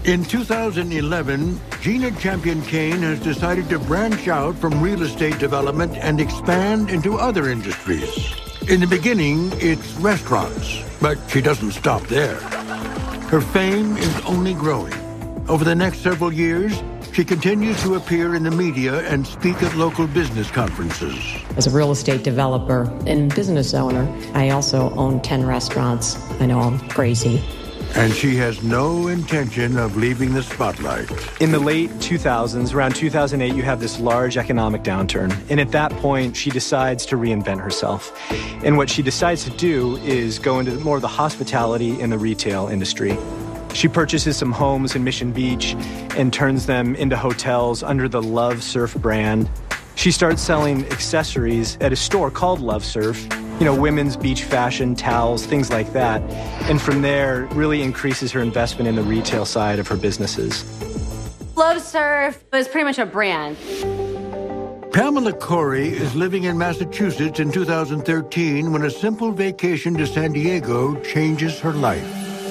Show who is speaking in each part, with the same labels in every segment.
Speaker 1: In 2011, Gina Champion-Cain has decided to branch out from real estate development and expand into other industries. In the beginning, it's restaurants, but she doesn't stop there. Her fame is only growing. Over the next several years, she continues to appear in the media and speak at local business conferences.
Speaker 2: As a real estate developer and business owner, I also own 10 restaurants. I know I'm crazy.
Speaker 1: And she has no intention of leaving the spotlight.
Speaker 3: In the late 2000s, around 2008, you have this large economic downturn. And at that point, she decides to reinvent herself. And what she decides to do is go into more of the hospitality and the retail industry. She purchases some homes in Mission Beach and turns them into hotels under the Love Surf brand. She starts selling accessories at a store called Love Surf. You know, women's beach fashion, towels, things like that. And from there, really increases her investment in the retail side of her businesses.
Speaker 4: Love Surf was pretty much a brand.
Speaker 1: Pamela Corey is living in Massachusetts in 2013 when a simple vacation to San Diego changes her life.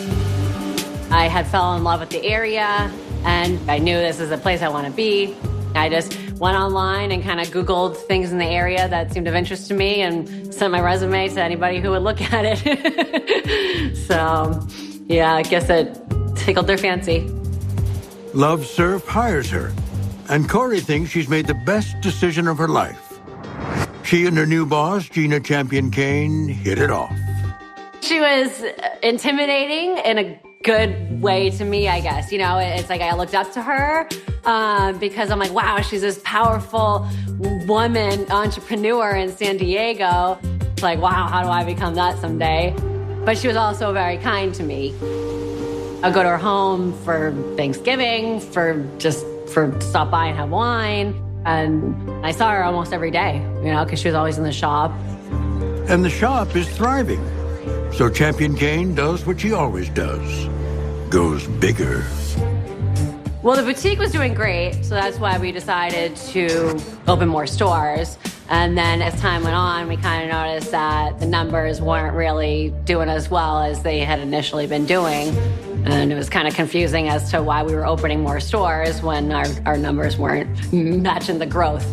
Speaker 4: I had fallen in love with the area, and I knew this is a place I want to be. I just went online and kind of Googled things in the area that seemed of interest to me and sent my resume to anybody who would look at it. So, yeah, I guess it tickled their fancy.
Speaker 1: Love Surf hires her, and Corey thinks she's made the best decision of her life. She and her new boss, Gina Champion-Cain, hit it off.
Speaker 4: She was intimidating in a good way to me, I guess. You know, it's like I looked up to her because I'm like, wow, she's this powerful woman entrepreneur in San Diego. It's like, wow, how do I become that someday? But she was also very kind to me. I'd go to her home for Thanksgiving, for stop by and have wine. And I saw her almost every day, you know, because she was always in the shop.
Speaker 1: And the shop is thriving. So Champion-Cain does what she always does, goes bigger.
Speaker 4: Well, the boutique was doing great, so that's why we decided to open more stores. And then as time went on, we kind of noticed that the numbers weren't really doing as well as they had initially been doing. And it was kind of confusing as to why we were opening more stores when our numbers weren't matching the growth.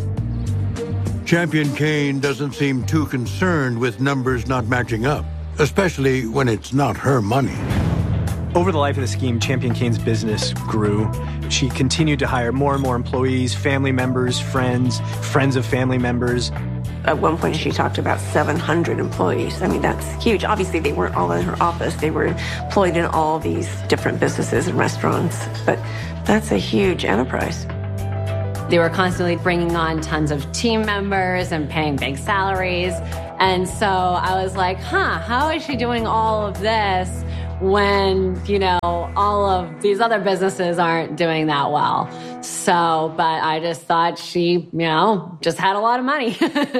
Speaker 1: Champion-Cain doesn't seem too concerned with numbers not matching up, especially when it's not her money.
Speaker 3: Over the life of the scheme, Champion-Cain's business grew. She continued to hire more and more employees, family members, friends of family members.
Speaker 5: At one point, she talked about 700 employees. I mean, that's huge. Obviously, they weren't all in her office. They were employed in all these different businesses and restaurants. But that's a huge enterprise.
Speaker 4: They were constantly bringing on tons of team members and paying big salaries. And so I was like, how is she doing all of this when, you know, all of these other businesses aren't doing that well? So, but I just thought she, you know, just had a lot of money.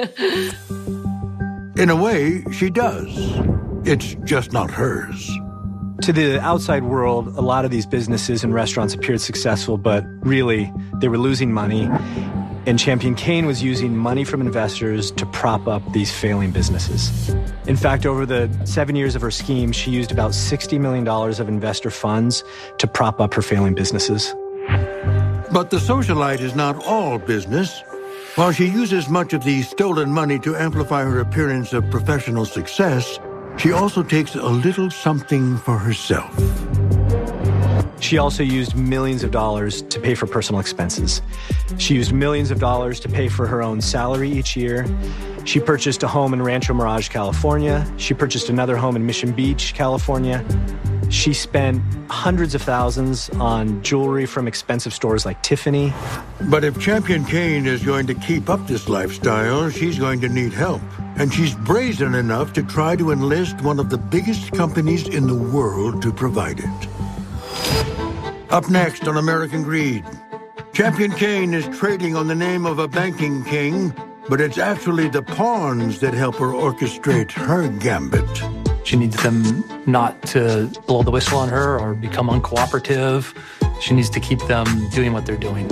Speaker 1: In a way, she does. It's just not hers.
Speaker 3: To the outside world, a lot of these businesses and restaurants appeared successful, but really, they were losing money. And Champion-Cain was using money from investors to prop up these failing businesses. In fact, over the 7 years of her scheme, she used about $60 million of investor funds to prop up her failing businesses.
Speaker 1: But the socialite is not all business. While she uses much of the stolen money to amplify her appearance of professional success, she also takes a little something for herself.
Speaker 3: She also used millions of dollars to pay for personal expenses. She used millions of dollars to pay for her own salary each year. She purchased a home in Rancho Mirage, California. She purchased another home in Mission Beach, California. She spent hundreds of thousands on jewelry from expensive stores like Tiffany.
Speaker 1: But if Champion-Cain is going to keep up this lifestyle, she's going to need help. And she's brazen enough to try to enlist one of the biggest companies in the world to provide it. Up next on American Greed, Champion-Cain is trading on the name of a banking king, but it's actually the pawns that help her orchestrate her gambit.
Speaker 6: She needs them not to blow the whistle on her or become uncooperative. She needs to keep them doing what they're doing.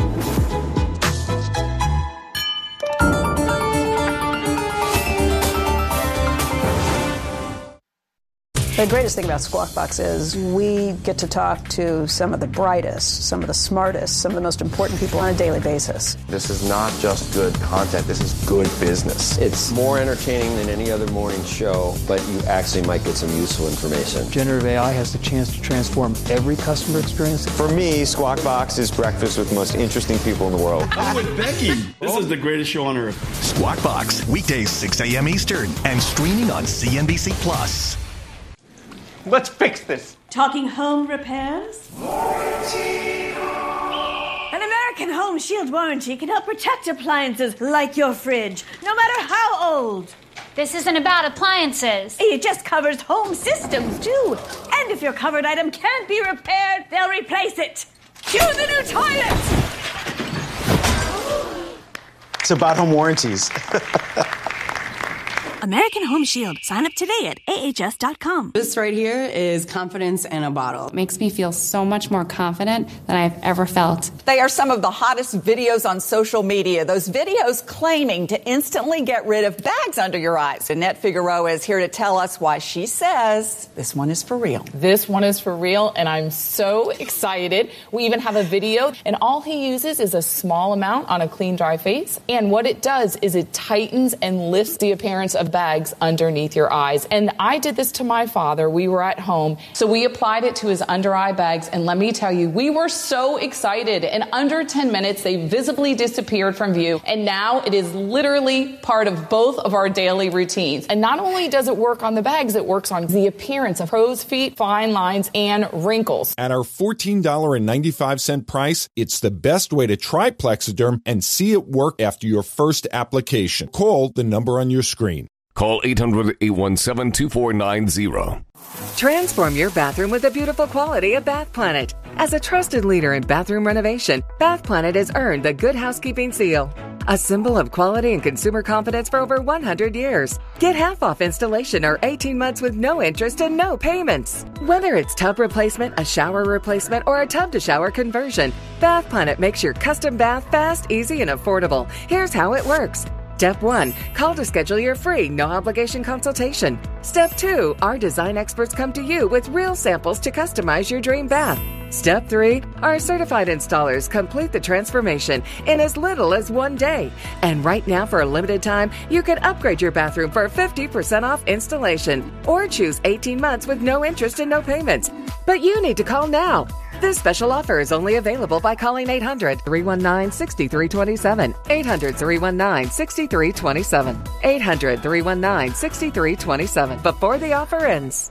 Speaker 7: The greatest thing about Squawk Box is we get to talk to some of the brightest, some of the smartest, some of the most important people on a daily basis.
Speaker 8: This is not just good content, this is good business. It's more entertaining than any other morning show, but you actually might get some useful information.
Speaker 9: Generative AI has the chance to transform every customer experience.
Speaker 8: For me, Squawk Box is breakfast with the most interesting people in the world.
Speaker 10: I'm with Becky. This is the greatest show on earth.
Speaker 11: Squawk Box, weekdays 6 a.m. Eastern and streaming on CNBC+.
Speaker 12: Let's fix this.
Speaker 13: Talking home repairs? Warranty. An American Home Shield warranty can help protect appliances like your fridge, no matter how old.
Speaker 14: This isn't about appliances.
Speaker 13: It just covers home systems, too. And if your covered item can't be repaired, they'll replace it. Cue the new toilet!
Speaker 12: It's about home warranties.
Speaker 13: American Home Shield. Sign up today at ahs.com.
Speaker 15: This right here is confidence in a bottle.
Speaker 16: It makes me feel so much more confident than I've ever felt.
Speaker 17: They are some of the hottest videos on social media. Those videos claiming to instantly get rid of bags under your eyes. Annette Figueroa is here to tell us why she says this one is for real.
Speaker 18: This one is for real, and I'm so excited. We even have a video, and all he uses is a small amount on a clean, dry face. And what it does is it tightens and lifts the appearance of bags underneath your eyes. And I did this to my father. We were at home, so we applied it to his under eye bags, and let me tell you, we were so excited. In under 10 minutes, they visibly disappeared from view, and now it is literally part of both of our daily routines. And not only does it work on the bags, it works on the appearance of crow's feet, fine lines, and wrinkles.
Speaker 19: At our $14.95 price, it's the best way to try Plexiderm and see it work after your first application. Call the number on your screen.
Speaker 20: Call 800-817-2490.
Speaker 21: Transform your bathroom with the beautiful quality of Bath Planet. As a trusted leader in bathroom renovation, Bath Planet has earned the Good Housekeeping seal, a symbol of quality and consumer confidence for over 100 years. Get half off installation or 18 months with no interest and no payments. Whether it's tub replacement, a shower replacement, or a tub-to-shower conversion, Bath Planet makes your custom bath fast, easy, and affordable. Here's how it works. Step 1, call to schedule your free, no-obligation consultation. Step 2, our design experts come to you with real samples to customize your dream bath. Step 3, our certified installers complete the transformation in as little as 1 day. And right now, for a limited time, you can upgrade your bathroom for 50% off installation or choose 18 months with no interest and no payments. But you need to call now. This special offer is only available by calling 800-319-6327. 800-319-6327. 800-319-6327. Before the offer ends.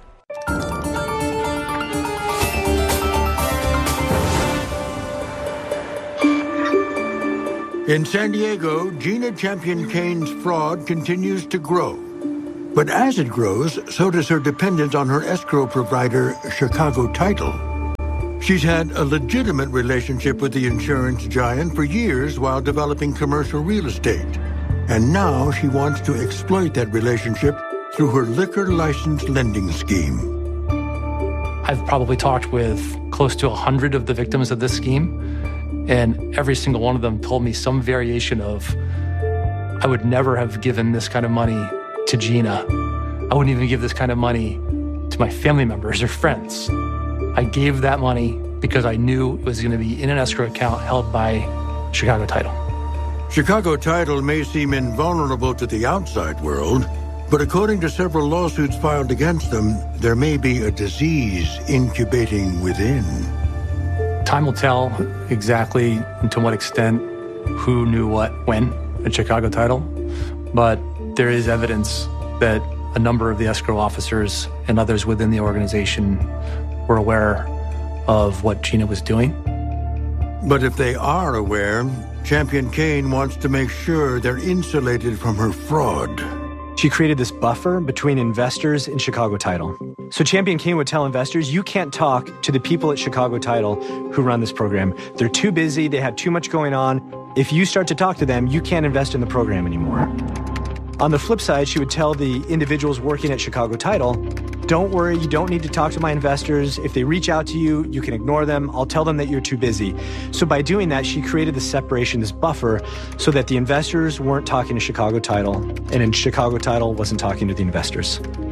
Speaker 1: In San Diego, Gina Champion Kane's fraud continues to grow. But as it grows, so does her dependence on her escrow provider, Chicago Title. She's had a legitimate relationship with the insurance giant for years while developing commercial real estate. And now she wants to exploit that relationship through her liquor license lending scheme.
Speaker 6: I've probably talked with close to 100 of the victims of this scheme, and every single one of them told me some variation of, I would never have given this kind of money to Gina. I wouldn't even give this kind of money to my family members or friends. I gave that money because I knew it was going to be in an escrow account held by Chicago Title.
Speaker 1: Chicago Title may seem invulnerable to the outside world, but according to several lawsuits filed against them, there may be a disease incubating within.
Speaker 6: Time will tell exactly and to what extent who knew what when at Chicago Title, but there is evidence that a number of the escrow officers and others within the organization were aware of what Gina was doing.
Speaker 1: But if they are aware, Champion Kane wants to make sure they're insulated from her fraud.
Speaker 3: She created this buffer between investors and Chicago Title. So Champion Kane would tell investors, you can't talk to the people at Chicago Title who run this program. They're too busy, they have too much going on. If you start to talk to them, you can't invest in the program anymore. On the flip side, she would tell the individuals working at Chicago Title, don't worry, you don't need to talk to my investors. If they reach out to you, you can ignore them. I'll tell them that you're too busy. So by doing that, she created this separation, this buffer, so that the investors weren't talking to Chicago Title, and then Chicago Title wasn't talking to the investors.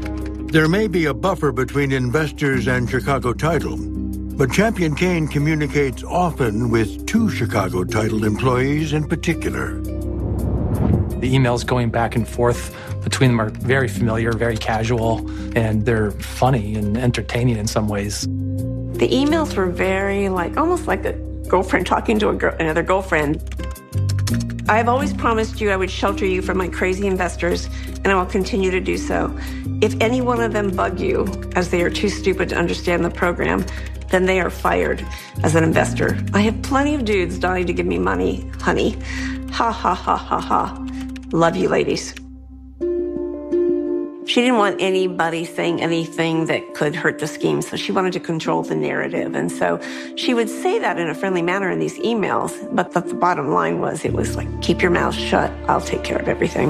Speaker 1: There may be a buffer between investors and Chicago Title, but Champion Kane communicates often with two Chicago Title employees in particular.
Speaker 6: The emails going back and forth between them are very familiar, very casual, and they're funny and entertaining in some ways.
Speaker 5: The emails were very almost like a girlfriend talking to another girlfriend. I've always promised you I would shelter you from my crazy investors, and I will continue to do so. If any one of them bug you, as they are too stupid to understand the program, then they are fired as an investor. I have plenty of dudes dying to give me money, honey. Ha, ha, ha, ha, ha. Love you, ladies. She didn't want anybody saying anything that could hurt the scheme, so she wanted to control the narrative. And so she would say that in a friendly manner in these emails, but the bottom line was, it was like, keep your mouth shut, I'll take care of everything.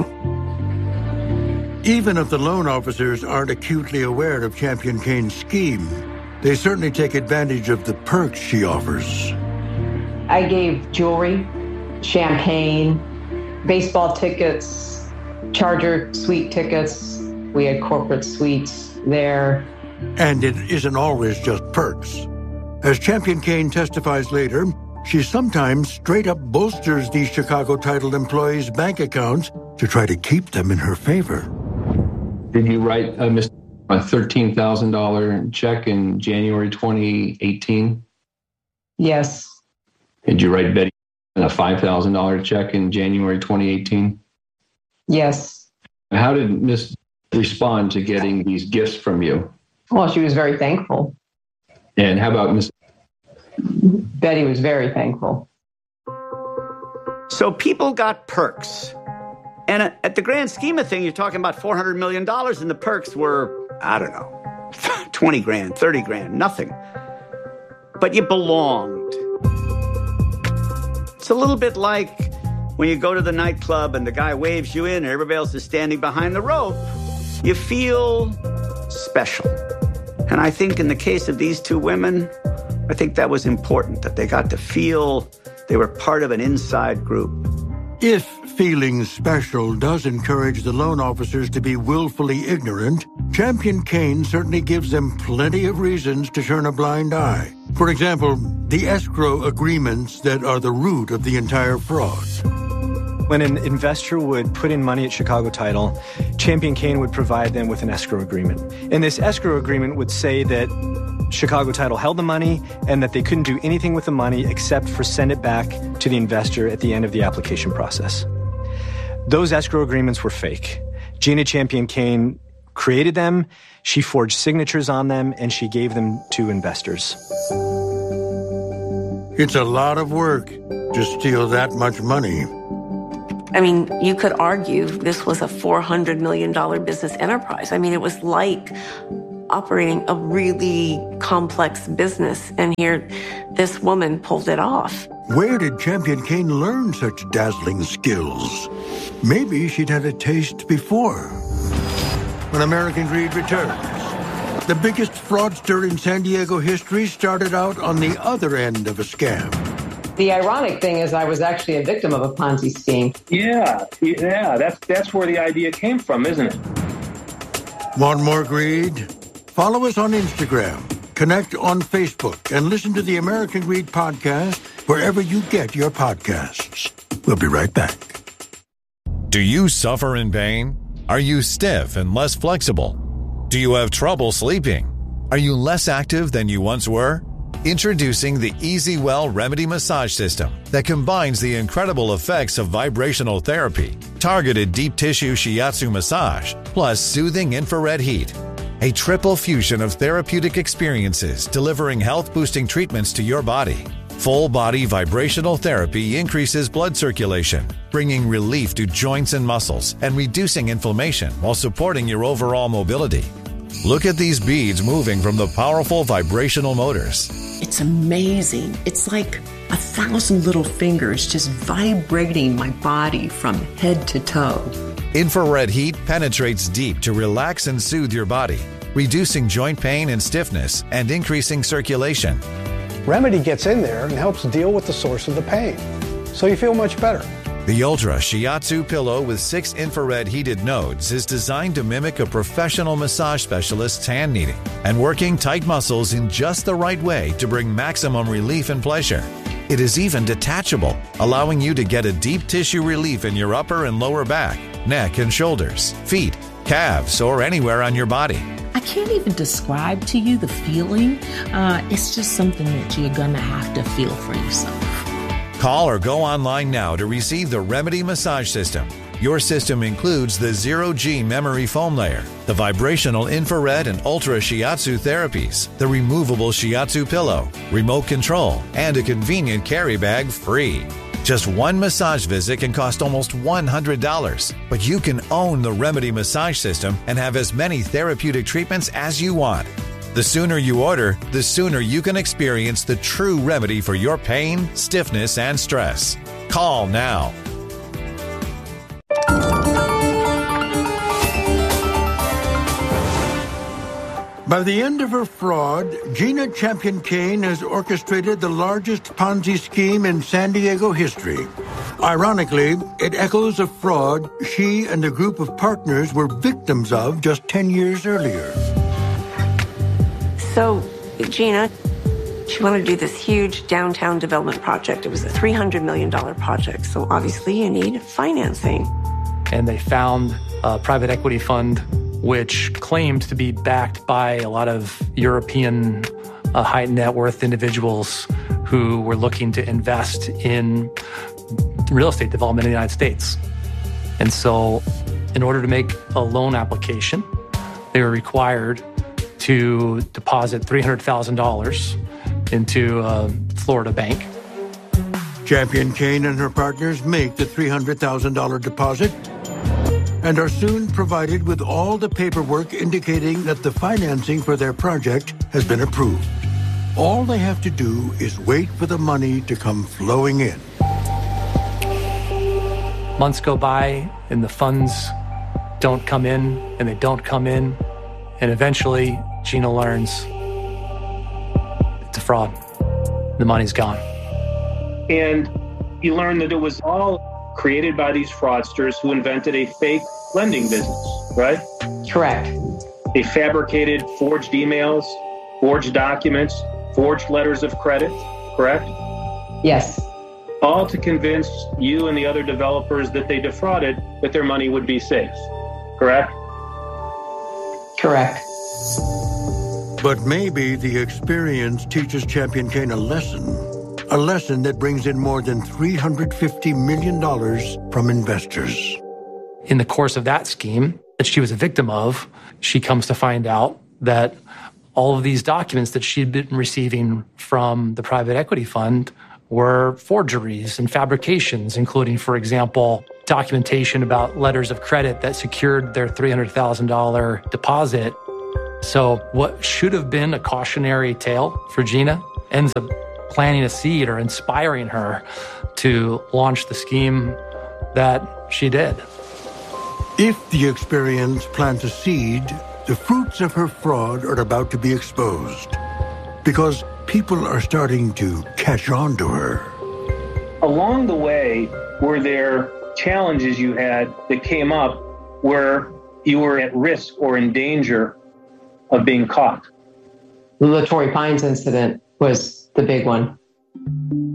Speaker 1: Even if the loan officers aren't acutely aware of Champion Kane's scheme, they certainly take advantage of the perks she offers.
Speaker 2: I gave jewelry, champagne, baseball tickets, Charger suite tickets. We had corporate suites there.
Speaker 1: And it isn't always just perks. As Champion Kane testifies later, she sometimes straight up bolsters these Chicago Title employees' bank accounts to try to keep them in her favor.
Speaker 20: Did you write a $13,000 check in January 2018?
Speaker 2: Yes.
Speaker 20: Did you write Betty a $5,000 check in January 2018?
Speaker 2: Yes.
Speaker 20: How did Miss respond to getting these gifts from you?
Speaker 2: Well, she was very thankful.
Speaker 20: And how about Miss
Speaker 2: Betty was very thankful.
Speaker 22: So people got perks. And at the grand scheme of things, you're talking about $400 million, and the perks were, I don't know, 20 grand, 30 grand, nothing. But you belonged. It's a little bit like when you go to the nightclub and the guy waves you in and everybody else is standing behind the rope. You feel special. And I think in the case of these two women, I think that was important, that they got to feel they were part of an inside group.
Speaker 1: If feeling special does encourage the loan officers to be willfully ignorant, Champion Kane certainly gives them plenty of reasons to turn a blind eye. For example, the escrow agreements that are the root of the entire fraud.
Speaker 3: When an investor would put in money at Chicago Title, Champion Kane would provide them with an escrow agreement. And this escrow agreement would say that Chicago Title held the money and that they couldn't do anything with the money except for send it back to the investor at the end of the application process. Those escrow agreements were fake. Gina Champion Kane created them, she forged signatures on them, and she gave them to investors.
Speaker 1: It's a lot of work to steal that much money.
Speaker 5: I mean, you could argue this was a $400 million business enterprise. I mean, it was like operating a really complex business, and here this woman pulled it off.
Speaker 1: Where did Champion Kane learn such dazzling skills? Maybe she'd had a taste before. When American Greed returns, the biggest fraudster in San Diego history started out on the other end of a scam.
Speaker 2: The ironic thing is I was actually a victim of a Ponzi scheme.
Speaker 23: Yeah, that's where the idea came from, isn't it?
Speaker 1: Want more greed? Follow us on Instagram, connect on Facebook, and listen to the American Greed podcast wherever you get your podcasts. We'll be right back.
Speaker 19: Do you suffer in pain? Are you stiff and less flexible? Do you have trouble sleeping? Are you less active than you once were? Introducing the EasyWell Remedy Massage System that combines the incredible effects of vibrational therapy, targeted deep tissue shiatsu massage, plus soothing infrared heat. A triple fusion of therapeutic experiences delivering health-boosting treatments to your body. Full-body vibrational therapy increases blood circulation, bringing relief to joints and muscles and reducing inflammation while supporting your overall mobility. Look at these beads moving from the powerful vibrational motors.
Speaker 24: It's amazing. It's like 1,000 little fingers just vibrating my body from head to toe.
Speaker 19: Infrared heat penetrates deep to relax and soothe your body, reducing joint pain and stiffness and increasing circulation.
Speaker 25: Remedy gets in there and helps deal with the source of the pain, so you feel much better.
Speaker 19: The Ultra Shiatsu pillow with 6 infrared heated nodes is designed to mimic a professional massage specialist's hand kneading and working tight muscles in just the right way to bring maximum relief and pleasure. It is even detachable, allowing you to get a deep tissue relief in your upper and lower back, neck and shoulders, feet, calves, or anywhere on your body.
Speaker 24: I can't even describe to you the feeling. It's just something that you're going to have to feel for yourself.
Speaker 19: Call or go online now to receive the Remedy Massage System. Your system includes the Zero-G memory foam layer, the vibrational infrared and ultra shiatsu therapies, the removable shiatsu pillow, remote control, and a convenient carry bag free. Just one massage visit can cost almost $100, but you can own the Remedy Massage System and have as many therapeutic treatments as you want. The sooner you order, the sooner you can experience the true remedy for your pain, stiffness, and stress. Call now.
Speaker 1: By the end of her fraud, Gina Champion Cain has orchestrated the largest Ponzi scheme in San Diego history. Ironically, it echoes a fraud she and a group of partners were victims of just 10 years earlier.
Speaker 5: So, Gina, she wanted to do this huge downtown development project. It was a $300 million project, so obviously you need financing.
Speaker 6: And they found a private equity fund which claimed to be backed by a lot of European high net worth individuals who were looking to invest in real estate development in the United States. And so in order to make a loan application, they were required to deposit $300,000 into a Florida bank.
Speaker 1: Champion Cain and her partners make the $300,000 deposit and are soon provided with all the paperwork indicating that the financing for their project has been approved. All they have to do is wait for the money to come flowing in.
Speaker 6: Months go by and the funds don't come in and they don't come in. And eventually Gina learns it's a fraud. The money's gone.
Speaker 23: And you learn that it was all created by these fraudsters who invented a fake lending business, right?
Speaker 2: Correct.
Speaker 23: They fabricated forged emails, forged documents, forged letters of credit, correct?
Speaker 2: Yes.
Speaker 23: All to convince you and the other developers that they defrauded, that their money would be safe, correct?
Speaker 2: Correct.
Speaker 1: But maybe the experience teaches Champion Cain a lesson that brings in more than $350 million from investors.
Speaker 6: In the course of that scheme that she was a victim of, she comes to find out that all of these documents that she'd been receiving from the private equity fund were forgeries and fabrications, including, for example, documentation about letters of credit that secured their $300,000 deposit. So what should have been a cautionary tale for Gina ends up planting a seed or inspiring her to launch the scheme that she did.
Speaker 1: If the experience plants a seed, the fruits of her fraud are about to be exposed because people are starting to catch on to her.
Speaker 23: Along the way, were there challenges you had that came up where you were at risk or in danger of being caught?
Speaker 2: The Torrey Pines incident was the big one.